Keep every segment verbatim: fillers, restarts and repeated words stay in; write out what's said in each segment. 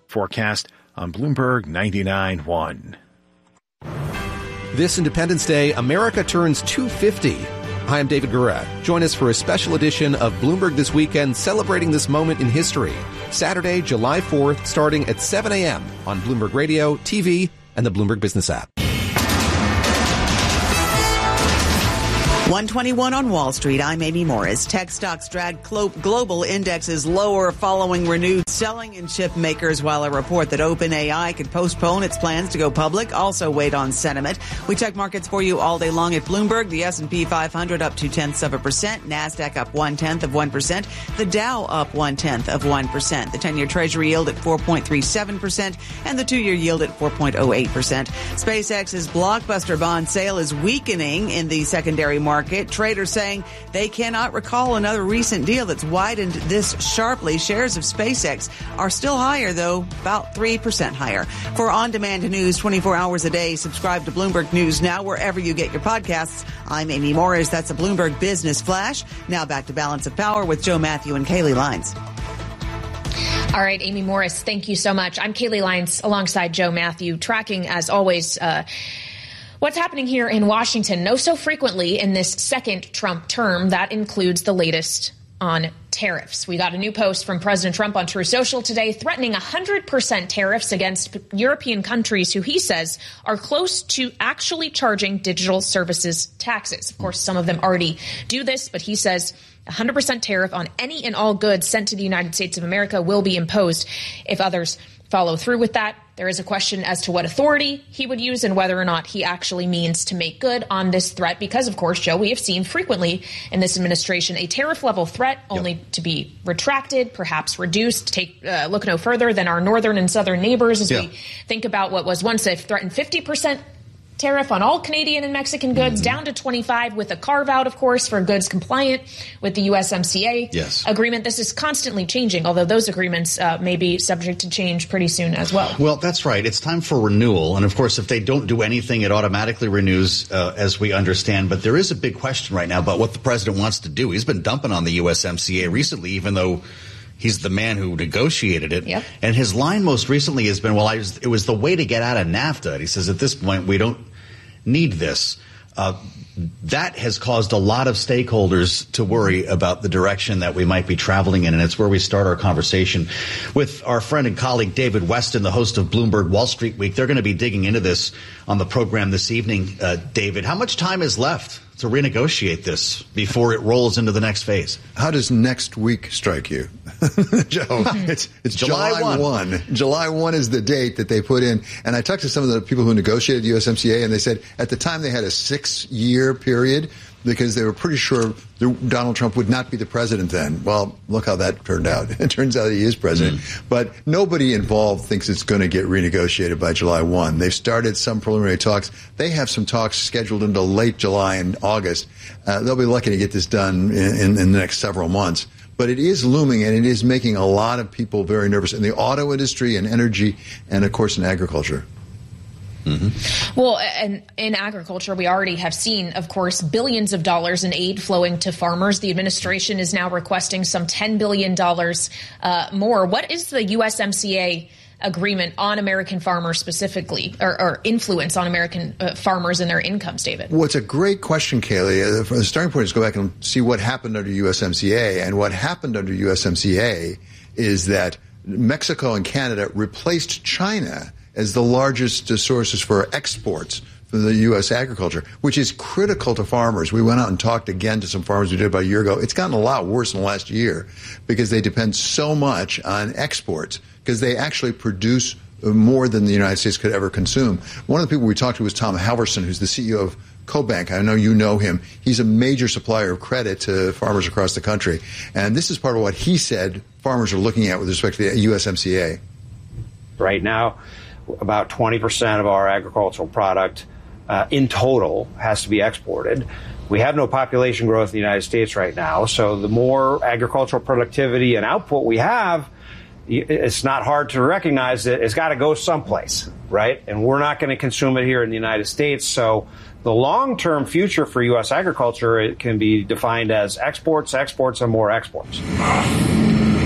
forecast on Bloomberg ninety-nine point one. This Independence Day, America turns two hundred fifty. Hi, I'm David Gura. Join us for a special edition of Bloomberg This Weekend, celebrating this moment in history. Saturday, July fourth, starting at seven a.m. on Bloomberg Radio, T V, and the Bloomberg Business app. one twenty-one on Wall Street. I'm Amy Morris. Tech stocks dragged global indexes lower following renewed selling in chip makers, while a report that OpenAI could postpone its plans to go public also weighed on sentiment. We check markets for you all day long at Bloomberg. The S and P five hundred up two tenths of a percent. NASDAQ up one tenth of one percent. The Dow up one tenth of one percent. The ten-year Treasury yield at four point three seven percent and the two-year yield at four point oh eight percent. SpaceX's blockbuster bond sale is weakening in the secondary market. Traders saying they cannot recall another recent deal that's widened this sharply. Shares of SpaceX are still higher, though, about three percent higher. For on-demand news twenty-four hours a day, subscribe to Bloomberg News Now wherever you get your podcasts. I'm Amy Morris. That's a Bloomberg Business Flash. Now back to Balance of Power with Joe Matthew and Kaylee Lines. All right, Amy Morris, thank you so much. I'm Kaylee Lines alongside Joe Matthew, tracking, as always, uh, what's happening here in Washington. No so frequently in this second Trump term. That includes the latest on tariffs. We got a new post from President Trump on Truth Social today, threatening one hundred percent tariffs against European countries who he says are close to actually charging digital services taxes. Of course, some of them already do this, but he says one hundred percent tariff on any and all goods sent to the United States of America will be imposed if others follow through with that. There is a question as to what authority he would use and whether or not he actually means to make good on this threat, because, of course, Joe, we have seen frequently in this administration a tariff level threat only yep. to be retracted, perhaps reduced. Take uh, look no further than our northern and southern neighbors as yeah. we think about what was once a threatened fifty percent tariff on all Canadian and Mexican goods, mm-hmm. down to twenty-five, with a carve-out, of course, for goods compliant with the U S M C A yes. agreement. This is constantly changing, although those agreements uh, may be subject to change pretty soon as well. Well, that's right. It's time for renewal. And, of course, if they don't do anything, it automatically renews, uh, as we understand. But there is a big question right now about what the president wants to do. He's been dumping on the U S M C A recently, even though he's the man who negotiated it. Yep. And his line most recently has been, well, I was, it was the way to get out of NAFTA. And he says, at this point, we don't need this. Uh, that has caused a lot of stakeholders to worry about the direction that we might be traveling in, and it's where we start our conversation with our friend and colleague David Weston, the host of Bloomberg Wall Street Week. They're going to be digging into this on the program this evening. Uh, David, how much time is left to renegotiate this before it rolls into the next phase? How does next week strike you, Joe? It's, it's July, July one. July first is the date that they put in. And I talked to some of the people who negotiated the U S M C A, and they said at the time they had a six-year period because they were pretty sure Donald Trump would not be the president then. Well, look how that turned out. It turns out he is president. Mm. But nobody involved thinks it's going to get renegotiated by July first. They've started some preliminary talks. They have some talks scheduled into late July and August. Uh, they'll be lucky to get this done in, in, in the next several months. But it is looming, and it is making a lot of people very nervous in the auto industry and energy and, of course, in agriculture. Mm-hmm. Well, and in agriculture, we already have seen, of course, billions of dollars in aid flowing to farmers. The administration is now requesting some ten billion dollars uh, more. What is the U S M C A agreement on American farmers specifically, or, or influence on American uh, farmers and their incomes, David? Well, it's a great question, Kaylee. Uh, the starting point is go back and see what happened under U S M C A. And what happened under U S M C A is that Mexico and Canada replaced China as the largest sources for exports for the U S agriculture, which is critical to farmers. We went out and talked again to some farmers we did about a year ago. It's gotten a lot worse in the last year because they depend so much on exports because they actually produce more than the United States could ever consume. One of the people we talked to was Tom Halverson, who's the C E O of CoBank. I know you know him. He's a major supplier of credit to farmers across the country. And this is part of what he said farmers are looking at with respect to the U S M C A. Right now, about twenty percent of our agricultural product uh, in total has to be exported. We have no population growth in the United States right now, so the more agricultural productivity and output we have, it's not hard to recognize that it's got to go someplace, right? And we're not going to consume it here in the United States. So the long-term future for U S agriculture, it can be defined as exports, exports, and more exports. In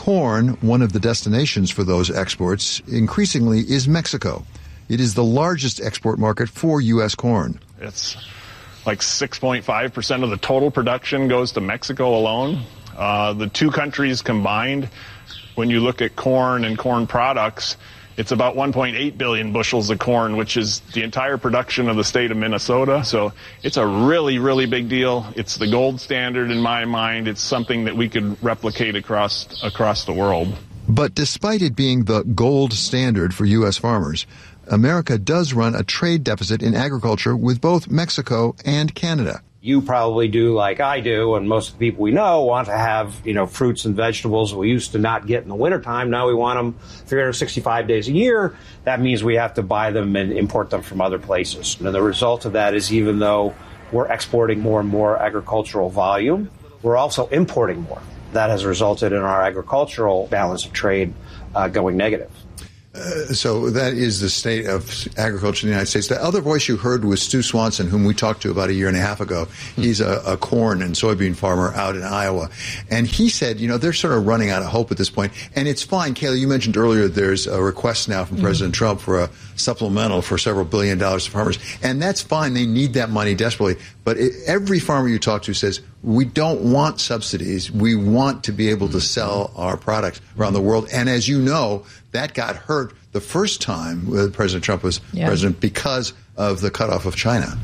corn, one of the destinations for those exports, increasingly is Mexico. It is the largest export market for U S corn. It's like six point five percent of the total production goes to Mexico alone. Uh, the two countries combined, when you look at corn and corn products, it's about one point eight billion bushels of corn, which is the entire production of the state of Minnesota. So it's a really, really big deal. It's the gold standard in my mind. It's something that we could replicate across across the world. But despite it being the gold standard for U S farmers, America does run a trade deficit in agriculture with both Mexico and Canada. You probably do like I do, and most of the people we know want to have, you know, fruits and vegetables we used to not get in the wintertime. Now we want them three hundred sixty-five days a year. That means we have to buy them and import them from other places. And the result of that is, even though we're exporting more and more agricultural volume, we're also importing more. That has resulted in our agricultural balance of trade uh, going negative. Uh, so that is the state of agriculture in the United States. The other voice you heard was Stu Swanson, whom we talked to about a year and a half ago. He's a, a corn and soybean farmer out in Iowa. And he said, you know, they're sort of running out of hope at this point. And it's fine. Kayla, you mentioned earlier there's a request now from mm-hmm. President Trump for a supplemental for several billion dollars to farmers. And that's fine. They need that money desperately. But it, every farmer you talk to says, we don't want subsidies. We want to be able to sell our products around the world. And as you know, that got hurt the first time President Trump was yeah. president because of the cutoff of China.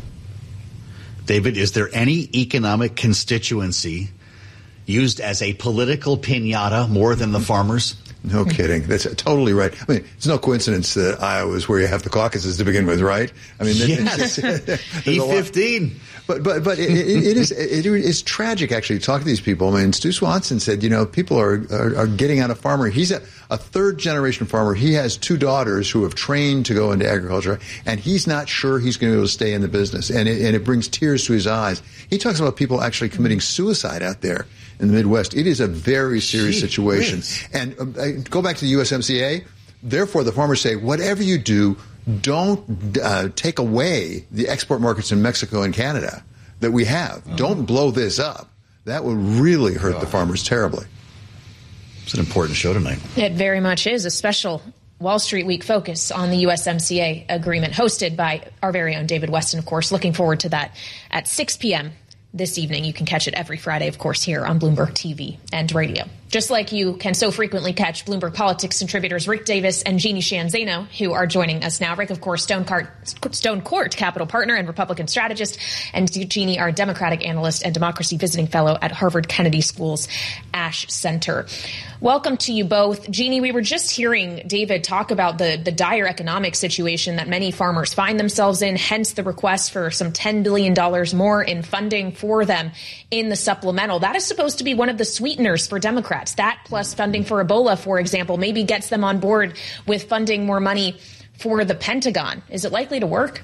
David, is there any economic constituency used as a political piñata more than the farmers? No kidding. That's totally right. I mean, it's no coincidence that Iowa is where you have the caucuses to begin with, right? I mean, yes. E fifteen. But but but it, it, it is it is tragic actually to talk to these people. I mean, Stu Swanson said, you know, people are are, are getting out of farmer. He's a, a third generation farmer. He has two daughters who have trained to go into agriculture, and he's not sure he's going to be able to stay in the business, and it, and it brings tears to his eyes. He talks about people actually committing suicide out there in the Midwest. It is a very serious Gee situation. Whiz. And uh, go back to the U S M C A. Therefore, the farmers say, whatever you do, don't uh, take away the export markets in Mexico and Canada that we have. Oh. Don't blow this up. That would really hurt oh. the farmers terribly. It's an important show tonight. It very much is. A special Wall Street Week focus on the U S M C A agreement, hosted by our very own David Westin, of course. Looking forward to that at six p.m. this evening. You can catch it every Friday, of course, here on Bloomberg T V and radio. Just like you can so frequently catch Bloomberg Politics contributors Rick Davis and Jeannie Sheehan Zaino, who are joining us now. Rick, of course, Stone Court, Stone Court Capital Partner and Republican strategist, and Jeannie, our Democratic analyst and democracy visiting fellow at Harvard Kennedy School's Ash Center. Welcome to you both. Jeannie, we were just hearing David talk about the, the dire economic situation that many farmers find themselves in, hence the request for some ten billion dollars more in funding for them in the supplemental. That is supposed to be one of the sweeteners for Democrats. That plus funding for Ebola, for example, maybe gets them on board with funding more money for the Pentagon. Is it likely to work?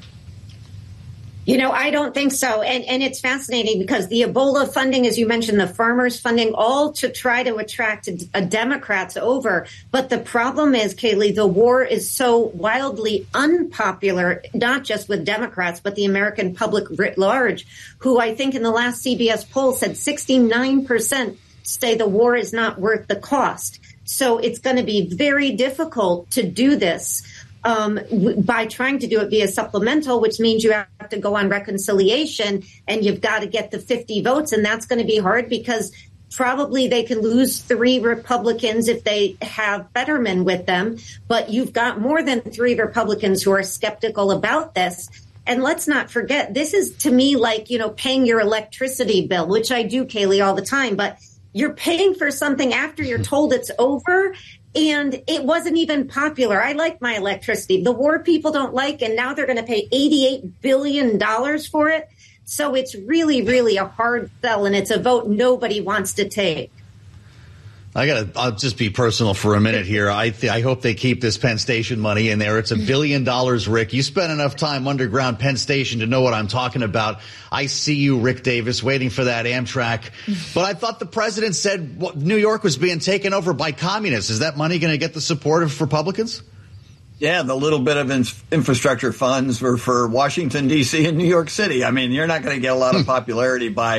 You know, I don't think so. And and it's fascinating because the Ebola funding, as you mentioned, the farmers funding, all to try to attract a, a Democrats over. But the problem is, Kaylee, the war is so wildly unpopular, not just with Democrats, but the American public writ large, who I think in the last C B S poll said sixty-nine percent say the war is not worth the cost. So it's going to be very difficult to do this um, w- by trying to do it via supplemental, which means you have to go on reconciliation and you've got to get the fifty votes. And that's going to be hard because probably they can lose three Republicans if they have Fetterman with them. But you've got more than three Republicans who are skeptical about this. And let's not forget, this is to me like, you know, paying your electricity bill, which I do, Kaylee, all the time. But you're paying for something after you're told it's over, and it wasn't even popular. I like my electricity. The war people don't like, and now they're going to pay eighty-eight billion dollars for it. So it's really, really a hard sell, and it's a vote nobody wants to take. I gotta, I'll just be personal for a minute here. I th- I hope they keep this Penn Station money in there. It's a billion dollars, Rick. You spent enough time underground Penn Station to know what I'm talking about. I see you, Rick Davis, waiting for that Amtrak. But I thought the president said what, New York was being taken over by communists. Is that money going to get the support of Republicans? Yeah, the little bit of in- infrastructure funds were for Washington, D C and New York City. I mean, you're not going to get a lot of popularity by,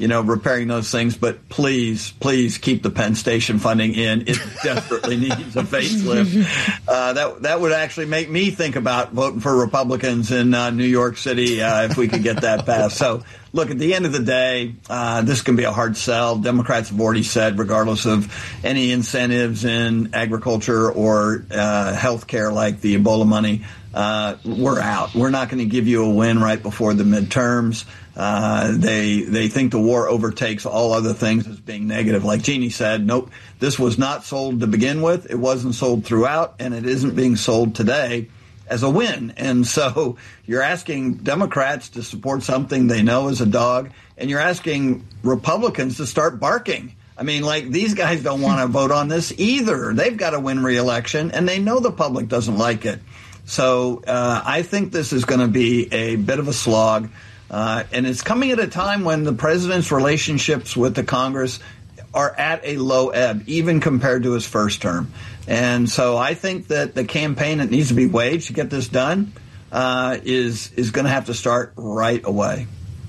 you know, repairing those things. But please, please keep the Penn Station funding in. It desperately needs a facelift. Uh, that that would actually make me think about voting for Republicans in uh, New York City uh, if we could get that passed. So, look, at the end of the day, uh, this can be a hard sell. Democrats have already said, regardless of any incentives in agriculture or uh, health care like the Ebola money, uh, we're out. We're not going to give you a win right before the midterms. Uh, they they think the war overtakes all other things as being negative. Like Jeannie said, nope, this was not sold to begin with. It wasn't sold throughout, and it isn't being sold today as a win. And so you're asking Democrats to support something they know is a dog, and you're asking Republicans to start barking. I mean, like, these guys don't want to vote on this either. They've got to win re-election, and they know the public doesn't like it. So uh, I think this is going to be a bit of a slog. Uh, and it's coming at a time when the president's relationships with the Congress are at a low ebb, even compared to his first term. And so I think that the campaign that needs to be waged to get this done uh, is is going to have to start right away.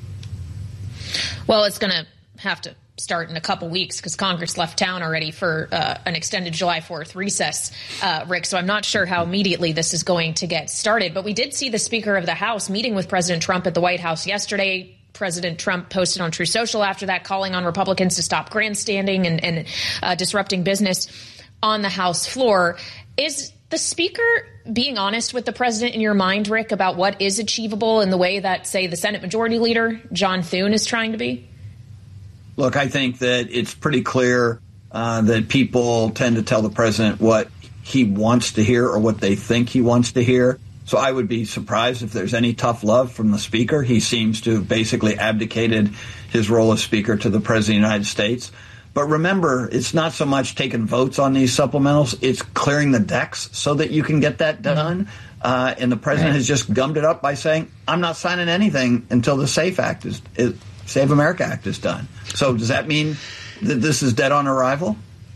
Well, it's going to have to start in a couple weeks because Congress left town already for uh, an extended July fourth recess, uh, Rick. So I'm not sure how immediately this is going to get started. But we did see the Speaker of the House meeting with President Trump at the White House yesterday. President Trump posted on Truth Social after that, calling on Republicans to stop grandstanding and, and uh, disrupting business on the House floor. Is the Speaker being honest with the president in your mind, Rick, about what is achievable in the way that, say, the Senate Majority Leader, John Thune, is trying to be? Look, I think that it's pretty clear uh, that people tend to tell the president what he wants to hear or what they think he wants to hear. So I would be surprised if there's any tough love from the Speaker. He seems to have basically abdicated his role as Speaker to the President of the United States. But remember, it's not so much taking votes on these supplementals. It's clearing the decks so that you can get that done. Uh, and the president right. has just gummed it up by saying, I'm not signing anything until the SAFE Act is, is Save America Act is done. So does that mean that this is dead on arrival?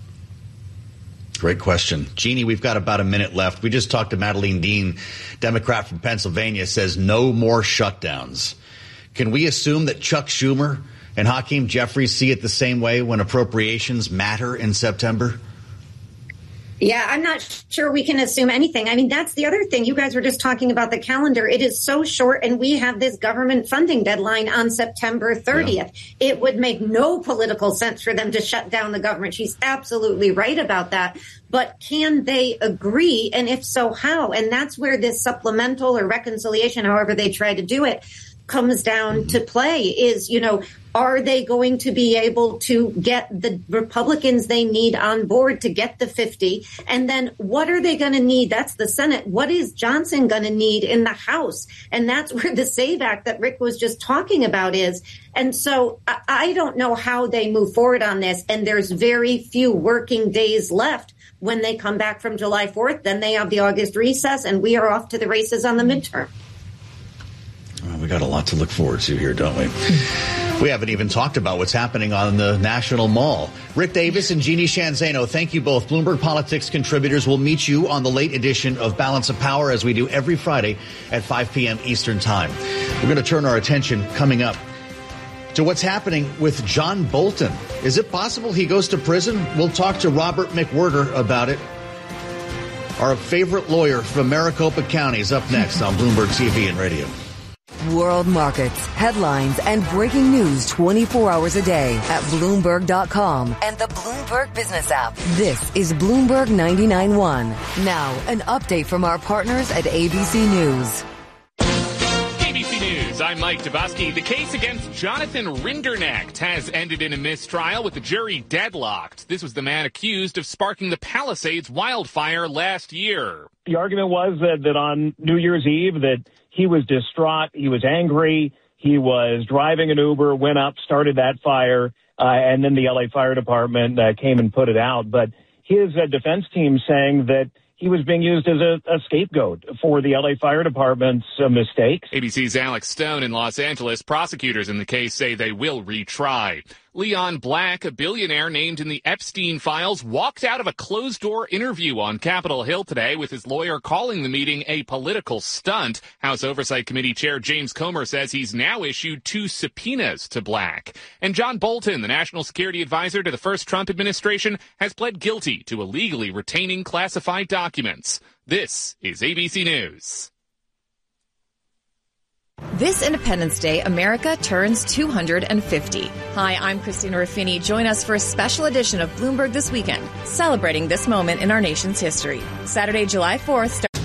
Great question. Jeannie, we've got about a minute left. We just talked to Madeleine Dean, Democrat from Pennsylvania, says no more shutdowns. Can we assume that Chuck Schumer and Hakeem Jeffries see it the same way when appropriations matter in September? Yeah, I'm not sure we can assume anything. I mean, that's the other thing. You guys were just talking about the calendar. It is so short, and we have this government funding deadline on September thirtieth. Yeah. It would make no political sense for them to shut down the government. She's absolutely right about that. But can they agree? And if so, how? And that's where this supplemental or reconciliation, however they try to do it, comes down mm-hmm. to play is, you know, are they going to be able to get the Republicans they need on board to get the fifty? And then what are they going to need? That's the Senate. What is Johnson going to need in the House? And that's where the SAVE Act that Rick was just talking about is. And so I, I don't know how they move forward on this. And there's very few working days left when they come back from July fourth. Then they have the August recess, and we are off to the races on the midterm. Well, we got a lot to look forward to here, don't we? We haven't even talked about what's happening on the National Mall. Rick Davis and Jeannie Shanzano, thank you both. Bloomberg Politics contributors will meet you on the late edition of Balance of Power, as we do every Friday at five p.m. Eastern Time. We're going to turn our attention coming up to what's happening with John Bolton. Is it possible he goes to prison? We'll talk to Robert McWhirter about it. Our favorite lawyer from Maricopa County is up next on Bloomberg T V and Radio. World markets, headlines, and breaking news twenty-four hours a day at Bloomberg dot com and the Bloomberg Business app. This is Bloomberg ninety-nine point one. Now, an update from our partners at A B C News. A B C News, I'm Mike Dabowski. The case against Jonathan Rinderknecht has ended in a mistrial with the jury deadlocked. This was the man accused of sparking the Palisades wildfire last year. The argument was that, that on New Year's Eve that he was distraught, he was angry, he was driving an Uber, went up, started that fire, uh, and then the L A Fire Department uh, came and put it out. But his uh, defense team saying that he was being used as a, a scapegoat for the L A Fire Department's uh, mistakes. A B C's Alex Stone in Los Angeles. Prosecutors in the case say they will retry. Leon Black, a billionaire named in the Epstein files, walked out of a closed-door interview on Capitol Hill today with his lawyer calling the meeting a political stunt. House Oversight Committee Chair James Comer says he's now issued two subpoenas to Black. And John Bolton, the national security advisor to the first Trump administration, has pled guilty to illegally retaining classified documents. This is A B C News. This Independence Day, America turns two hundred fifty. Hi, I'm Christina Ruffini. Join us for a special edition of Bloomberg This Weekend, celebrating this moment in our nation's history. Saturday, July fourth.